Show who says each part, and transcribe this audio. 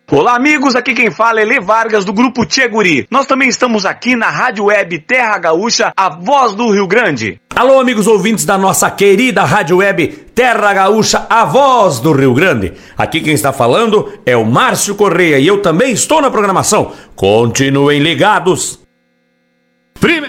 Speaker 1: Olá amigos, aqui quem fala é Lê Vargas do Grupo Tcheguri. Nós também estamos aqui na Rádio Web Terra Gaúcha, a voz do Rio Grande.
Speaker 2: Alô amigos ouvintes da nossa querida Rádio Web Terra Gaúcha, a voz do Rio Grande. Aqui quem está falando é o Márcio Correia e eu também estou na programação. Continuem ligados. Primeiro